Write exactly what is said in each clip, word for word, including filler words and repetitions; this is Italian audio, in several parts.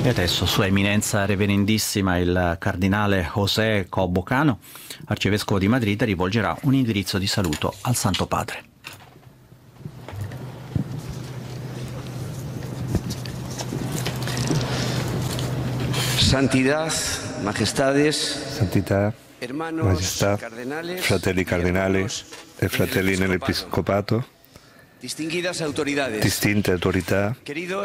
E adesso Sua Eminenza Reverendissima il Cardinale José Cobo Cano, Arcivescovo di Madrid, rivolgerà un indirizzo di saluto al Santo Padre. Santità, Majestades, Santità, Maestà, fratelli cardinali e fratelli nell'Episcopato, distinte autorità,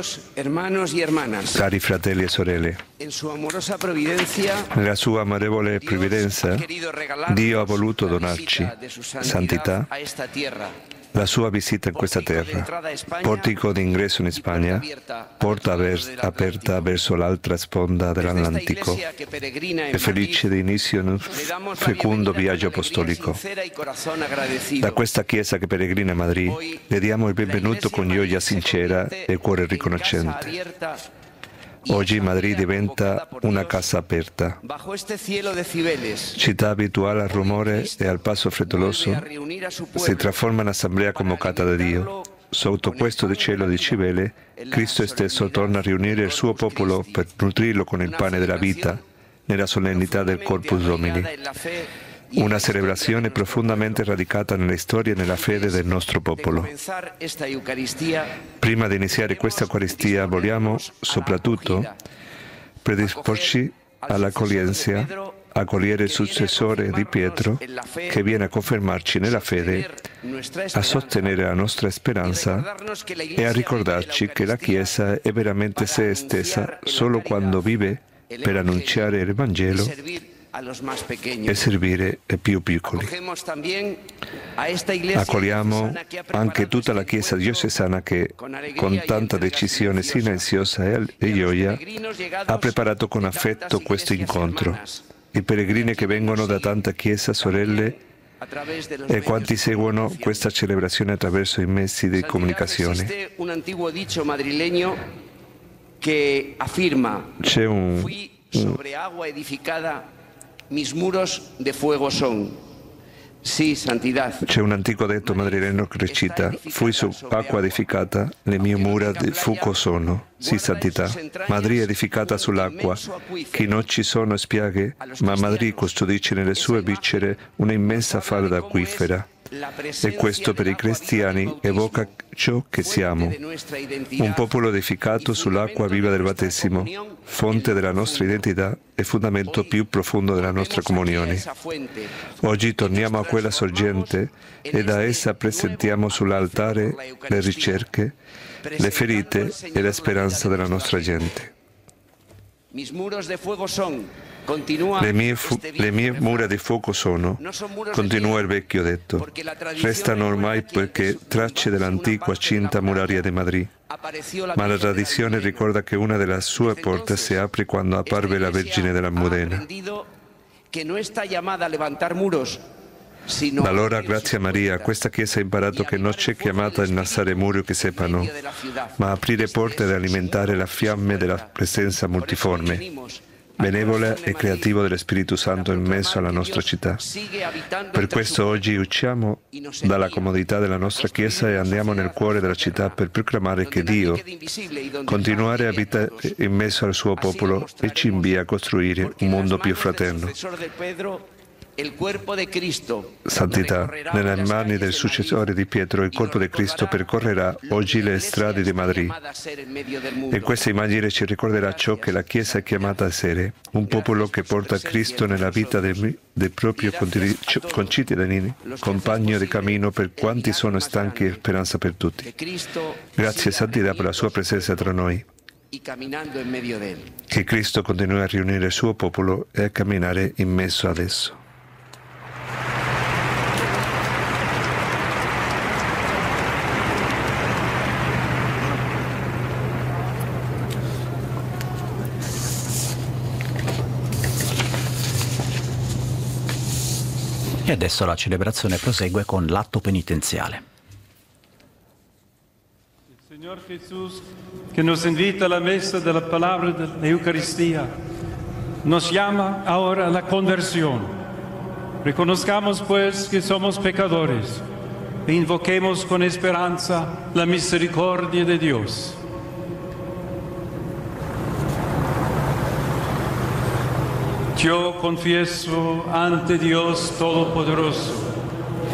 cari fratelli e sorelle, nella sua amorevole provvidenza Dio ha voluto donarci santità, la sua visita in questa terra, portico d'ingresso in Spagna, porta aperta verso l'altra sponda dell'Atlantico e felice di inizio in un fecondo viaggio apostolico. Da questa Chiesa che peregrina a Madrid le diamo il benvenuto con gioia sincera e cuore riconoscente. Oggi Madrid diventa una casa aperta. Città abituale al rumore e al passo frettoloso, si trasforma in assemblea convocata da Dio. Sotto questo cielo di civele, Cristo stesso torna a riunire il suo popolo per nutrirlo con il pane della vita, nella solennità del Corpus Domini. Una celebrazione profondamente radicata nella storia e nella fede del nostro popolo. Prima di iniziare questa Eucaristia vogliamo soprattutto predisporci all'accoglienza, accogliere il successore di Pietro che viene a confermarci nella fede, a sostenere la nostra speranza e a ricordarci che la Chiesa è veramente se stessa solo quando vive per annunciare il Vangelo e servire i più piccoli. Accogliamo anche tutta la Chiesa diocesana che, con tanta decisione silenziosa e gioia, ha preparato con affetto questo incontro. I peregrini che vengono da tanta Chiesa, sorelle, e quanti seguono questa celebrazione attraverso i mezzi di comunicazione. C'è un, un Mis muros de fuego son. Sì, santità. C'è un antico detto madrileno che recita: fui su acqua edificata, le mie mura di fuoco sono. Sì, santità. Madrid è edificata sull'acqua, che non ci sono spiaghe, ma Madrid custodisce nelle sue viscere una immensa falda acquifera. E questo per i cristiani evoca ciò che siamo, un popolo edificato sull'acqua viva del battesimo, fonte della nostra identità e fondamento più profondo della nostra comunione. Oggi torniamo a quella sorgente e da essa presentiamo sull'altare le ricerche, le ferite e la speranza della nostra gente. Le mie, fu- le mie mura di fuoco sono, continua il vecchio detto, restano ormai perché tracce dell'antica cinta muraria di Madrid, ma la tradizione ricorda che una delle sue porte si apre quando apparve la Vergine dell'Almudena. Da allora, grazie a Maria, questa Chiesa ha imparato che non c'è chiamata a innalzare muri che seppano, ma a aprire porte ed alimentare la fiamme della presenza multiforme, benevola e creativo dello Spirito Santo immesso alla nostra città. Per questo oggi usciamo dalla comodità della nostra Chiesa e andiamo nel cuore della città per proclamare che Dio continuare a abitare immesso al suo popolo e ci invia a costruire un mondo più fraterno. Santità, nelle mani del successore di Pietro, il corpo di Cristo percorrerà oggi le strade di Madrid. E questa immagine ci ricorderà ciò che la Chiesa è chiamata a essere, un popolo che porta Cristo nella vita dei, dei propri concittadini, compagno di cammino per quanti sono stanchi e speranza per tutti. Grazie Santità per la sua presenza tra noi. Che Cristo continui a riunire il suo popolo e a camminare in mezzo ad esso. E adesso la celebrazione prosegue con l'atto penitenziale. Il Señor Jesús, que nos invita a la mesa de la palabra de la Eucaristía, nos llama ahora a la conversión. Reconozcamos pues que somos pecadores e invoquemos con esperanza la misericordia de Dios. Yo confieso ante Dios Todopoderoso